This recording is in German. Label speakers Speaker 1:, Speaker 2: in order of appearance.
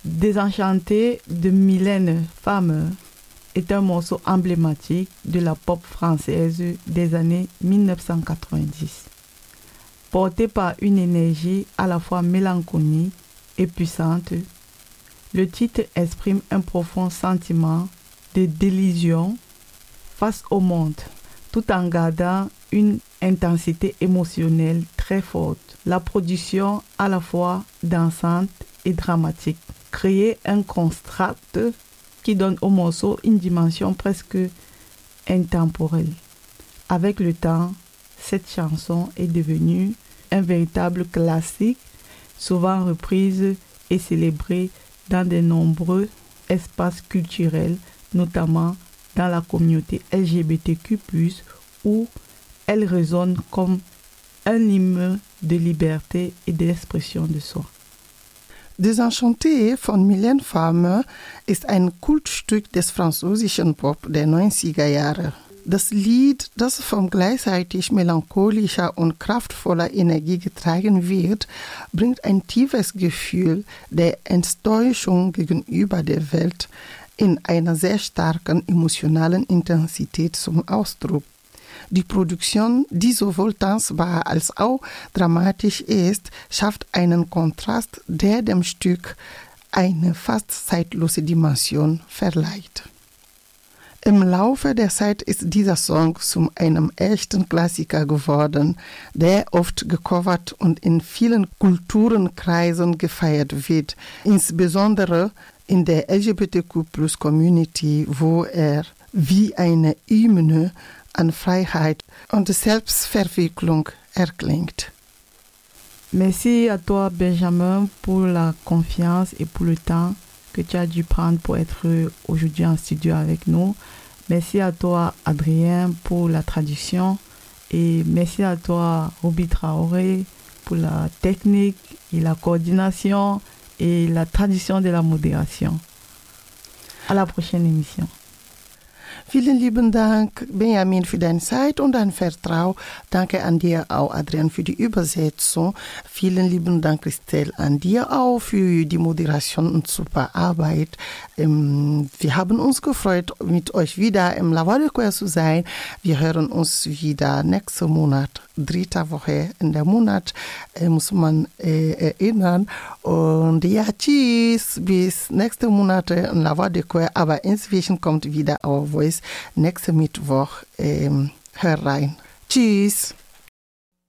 Speaker 1: Désenchantée de Mylène Farmer est un morceau emblématique de la pop française des années 1990. Porté par une énergie à la fois mélancolique et puissante, le titre exprime un profond sentiment de désillusion face au monde, tout en gardant une intensité émotionnelle très forte. La production à la fois dansante et dramatique crée un contraste qui donne au morceau une dimension presque intemporelle. Avec le temps, cette chanson est devenue un véritable classique, souvent reprise et célébrée dans de nombreux espaces culturels, notamment dans la communauté LGBTQ+, où elle résonne comme un hymne de liberté et d'expression de soi.
Speaker 2: Désenchantée von Mylène Farmer ist ein Kultstück des französischen Pop der 90er Jahre. Das Lied, das von gleichzeitig melancholischer und kraftvoller Energie getragen wird, bringt ein tiefes Gefühl der Enttäuschung gegenüber der Welt in einer sehr starken emotionalen Intensität zum Ausdruck. Die Produktion, die sowohl tanzbar als auch dramatisch ist, schafft einen Kontrast, der dem Stück eine fast zeitlose Dimension verleiht. Im Laufe der Zeit ist dieser Song zu einem echten Klassiker geworden, der oft gecovert und in vielen Kulturenkreisen gefeiert wird, insbesondere in der LGBTQ+-Community, wo er wie eine Hymne an Freiheit und Selbstverwirklichung erklingt.
Speaker 1: Merci à toi Benjamin pour la confiance et pour le temps que tu as dû prendre pour être aujourd'hui en studio avec nous. Merci à toi Adrien pour la traduction et merci à toi Ruby Traoré pour la technique et la coordination et la traduction de la modération. À la prochaine émission.
Speaker 2: Vielen lieben Dank, Benjamin, für deine Zeit und dein Vertrauen. Danke an dir auch, Adrian, für die Übersetzung. Vielen lieben Dank, Christelle, an dir auch für die Moderation und super Arbeit. Wir haben uns gefreut, mit euch wieder im La Voix de Coeur zu sein. Wir hören uns wieder nächsten Monat, 3. Woche in der Monat, muss man erinnern. Und ja, tschüss, bis nächsten Monat in La Voix de Coeur. Aber inzwischen kommt wieder Our Voice nächsten Mittwoch. Hör rein. Tschüss.